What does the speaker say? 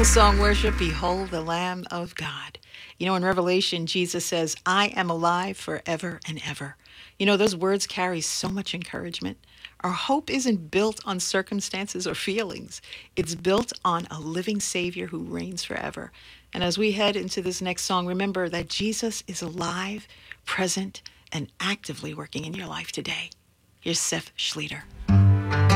Hillsong Worship, Behold the Lamb of God. You know, in Revelation, Jesus says, I am alive forever and ever. You know, those words carry so much encouragement. Our hope isn't built on circumstances or feelings. It's built on a living Savior who reigns forever. And as we head into this next song, remember that Jesus is alive, present, and actively working in your life today. Here's Seth Schleter.